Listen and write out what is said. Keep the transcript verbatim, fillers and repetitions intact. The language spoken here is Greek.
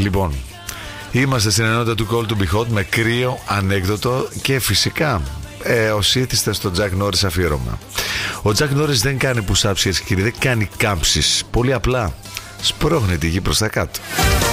Λοιπόν, είμαστε στην ενότητα του Call to Be Hot με κρύο, ανέκδοτο και φυσικά ε, όσοι ήθιστε στο Jack Norris αφιέρωμα. Ο Jack Norris δεν κάνει push-ups, κύριε, δεν κάνει κάμψεις. Πολύ απλά σπρώχνει τη γη προς τα κάτω.